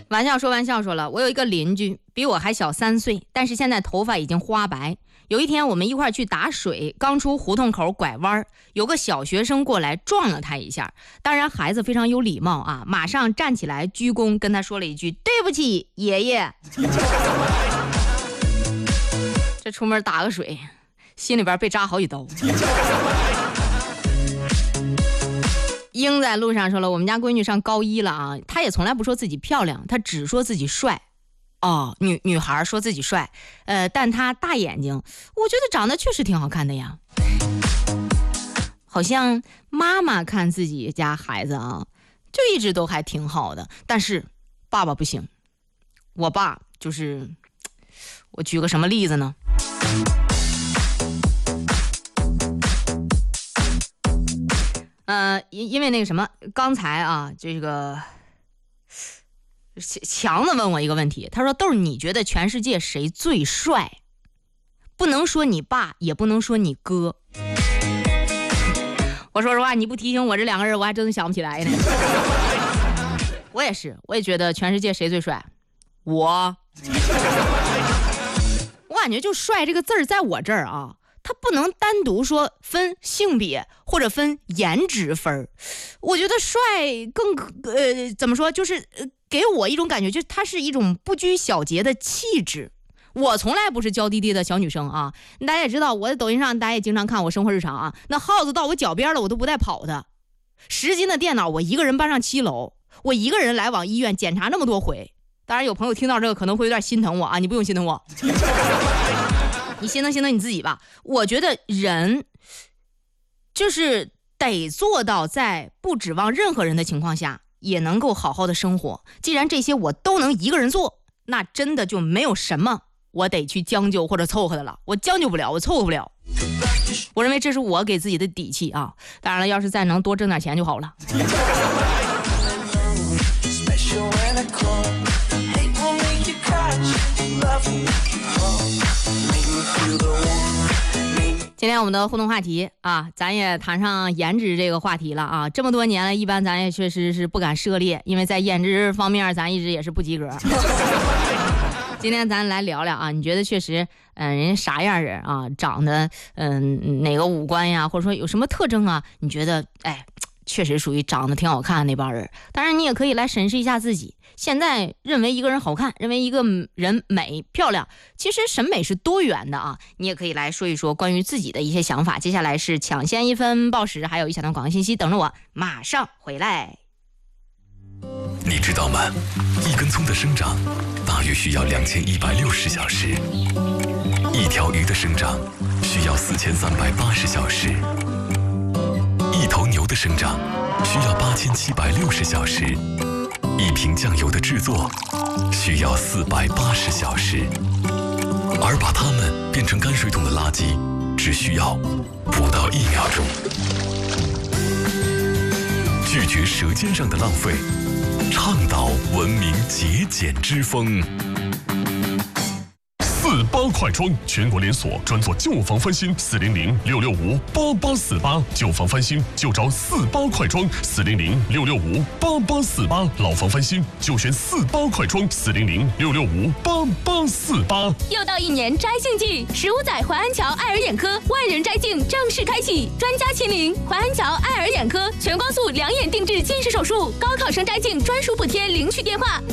玩笑说玩笑说了，我有一个邻居比我还小3岁，但是现在头发已经花白。有一天我们一块去打水，刚出胡同口拐弯，有个小学生过来撞了他一下。当然孩子非常有礼貌啊，马上站起来鞠躬跟他说了一句对不起爷爷。这出门打个水，心里边被扎好几刀。英在路上说了，我们家闺女上高1了啊，她也从来不说自己漂亮，她只说自己帅。哦，女孩说自己帅，但她大眼睛，我觉得长得确实挺好看的呀。好像妈妈看自己家孩子啊，就一直都还挺好的，但是爸爸不行。我爸就是，我举个什么例子呢？因为那个什么，刚才啊，这个强子问我一个问题，他说豆儿，你觉得全世界谁最帅？不能说你爸，也不能说你哥。我说实话，你不提醒我这2个人，我还真的想不起来呢。我也是，我也觉得全世界谁最帅？我感觉就帅这个字儿在我这儿啊，它不能单独说分性别或者分颜值分。我觉得帅更怎么说，就是给我一种感觉，就是它是一种不拘小节的气质。我从来不是娇滴滴的小女生啊，大家也知道，我在抖音上大家也经常看我生活日常啊，那耗子到我脚边了我都不带跑的，10斤的电脑我一个人搬上7楼，我一个人来往医院检查那么多回。当然有朋友听到这个可能会有点心疼我啊，你不用心疼我。你心疼你自己吧。我觉得人就是得做到在不指望任何人的情况下也能够好好的生活。既然这些我都能一个人做，那真的就没有什么我得去将就或者凑合的了。我将就不了，我凑合不了。我认为这是我给自己的底气啊。当然了，要是再能多挣点钱就好了。今天我们的互动话题啊，咱也谈上颜值这个话题了啊。这么多年了，一般咱也确实是不敢涉猎，因为在颜值方面咱一直也是不及格。今天咱来聊聊啊，你觉得确实人家啥样人啊，长得哪个五官呀，或者说有什么特征啊，你觉得确实属于长得挺好看的那帮人。当然你也可以来审视一下自己，现在认为一个人好看，认为一个人美漂亮，其实审美是多元的啊。你也可以来说一说关于自己的一些想法。接下来是抢先1分报时，还有一小段广告信息等着我，马上回来。 你知道吗？一根葱的生长大约需要2160小时，一条鱼的生长需要4380小时，一头牛的生长需要8760小时，一瓶酱油的制作需要480小时，而把它们变成泔水桶的垃圾只需要不到1秒钟。拒绝舌尖上的浪费，倡导文明节俭之风。48快装全国连锁，专做旧房翻新，400-665-8848，旧房翻新就找48快装，400-665-8848，老房翻新就选48快装，400-665-8848。 又到1年摘镜季，15载淮安桥爱尔眼科万人摘镜正式开启，专家亲临，淮安桥爱尔眼科全光速2眼定制近视手术，高考生摘镜专属补贴，领取电话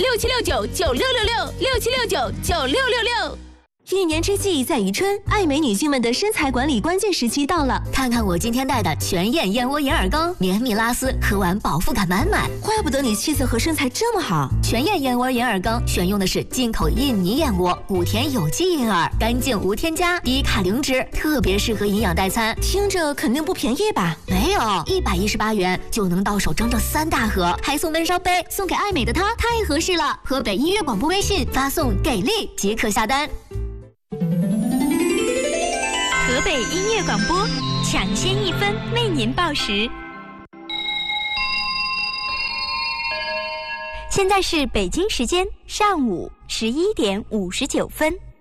67699666，67699666。 1年之计在于春，爱美女性们的身材管理关键时期到了。 看看我今天带的全燕燕窝眼耳膏，绵密拉丝，喝完饱腹感满满。 怪不得你气色和身材这么好。 全燕燕窝眼耳膏选用的是进口印尼燕窝，5天有机银耳，干净无添加，低卡零脂，特别适合营养代餐。 听着肯定不便宜吧？ 没有，118元就能到手整整3大盒，还送闷烧杯，送给爱美的她太合适了。河北音乐广播微信发送给力即可下单。 河北音乐广播抢先1分为您报时。现在是北京时间上午11点59分。